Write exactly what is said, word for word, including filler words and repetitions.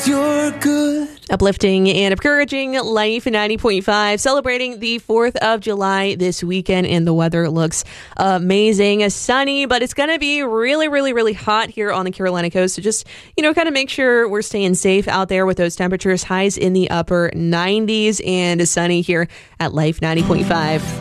you're good. Uplifting and encouraging Life ninety point five, celebrating the fourth of July this weekend, and the weather looks amazing. Sunny, but it's going to be really, really, really hot here on the Carolina coast. So just, you know, kind of make sure we're staying safe out there with those temperatures, highs in the upper nineties, and sunny here at Life ninety point five.